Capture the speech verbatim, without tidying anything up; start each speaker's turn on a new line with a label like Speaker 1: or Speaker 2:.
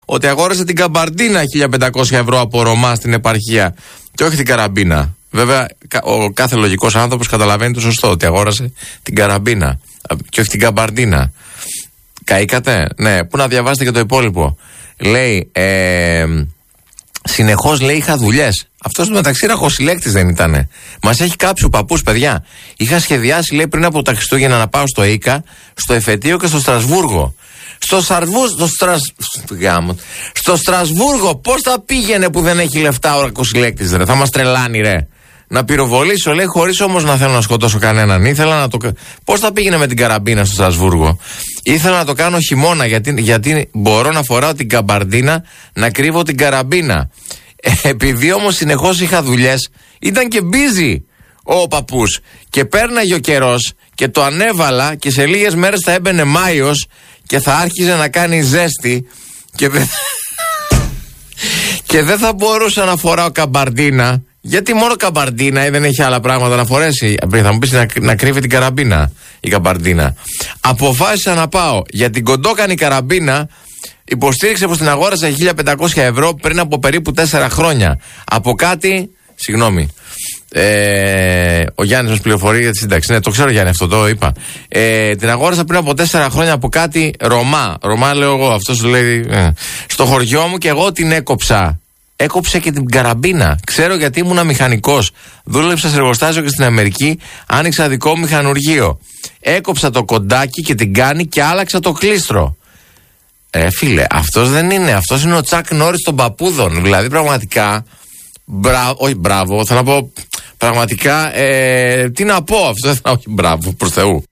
Speaker 1: ότι αγόρασε την καμπαρντίνα χίλια πεντακόσια ευρώ από Ρωμά στην επαρχία και όχι την καραμπίνα. Βέβαια, ο κάθε λογικός άνθρωπος καταλαβαίνει το σωστό, ότι αγόρασε την καραμπίνα και όχι την καμπαρντίνα. Καήκατε, ναι, πού να διαβάσετε και το υπόλοιπο. Λέει, ε, συνεχώς λέει είχα δουλειές. Αυτός του μεταξύ ραχοσυλλέκτης δεν ήτανε. Μας έχει κάψει ο παππούς, παιδιά. Είχα σχεδιάσει, λέει, πριν από τα Χριστούγεννα να πάω στο Ίκα, στο Εφετείο και στο Στρασβούργο. Στο Σαρβού, στο, Στρασ... στο Στρασβούργο, πώς θα πήγαινε που δεν έχει λεφτά ο ραχοσυλλέκτης, ρε? Θα μας τρελάνει, ρε. Να πυροβολήσω, λέει, χωρίς όμως να θέλω να σκοτώσω κανέναν. Ήθελα να το. Πώς θα πήγαινε με την καραμπίνα στο Στρασβούργο? Ήθελα να το κάνω χειμώνα, γιατί, γιατί μπορώ να φοράω την καμπαρντίνα, να κρύβω την καραμπίνα. Ε, επειδή όμως συνεχώς είχα δουλειές, ήταν και busy ο παππούς. Και πέρναγε ο καιρός και το ανέβαλα και σε λίγες μέρες θα έμπαινε Μάιος και θα άρχιζε να κάνει ζέστη και δεν, και δεν θα μπορούσα να φοράω καμπαρντίνα. Γιατί μόνο καμπαρντίνα ή δεν έχει άλλα πράγματα να φορέσει? Θα μου πεις να, να κρύβει την καραμπίνα η καμπαρντίνα. Αποφάσισα να πάω για την κοντόκανη καραμπίνα. Υποστήριξε πως την αγόρασα χίλια πεντακόσια ευρώ πριν από περίπου τέσσερα χρόνια. Από κάτι. Συγγνώμη. Ε, ο Γιάννης μας πληροφορεί για τη σύνταξη. Ναι, το ξέρω, Γιάννη, αυτό το είπα. Ε, την αγόρασα πριν από τέσσερα χρόνια από κάτι Ρωμά. Ρωμά λέω εγώ, αυτός λέει. Ε. Στο χωριό μου και εγώ την έκοψα. Έκοψε και την καραμπίνα. Ξέρω γιατί ήμουνα μηχανικός. Δούλεψα σε εργοστάσιο και στην Αμερική. Άνοιξα δικό μου μηχανουργείο. Έκοψα το κοντάκι και την κάνη και άλλαξα το κλίστρο. Ε, φίλε, αυτός δεν είναι. Αυτός είναι ο Τσακ Νόρις των παππούδων. Δηλαδή, πραγματικά. Μπράβο, όχι μπράβο, θα να πω. Πραγματικά. Ε, τι να πω, αυτό δεν θα όχι μπράβο, προς Θεού.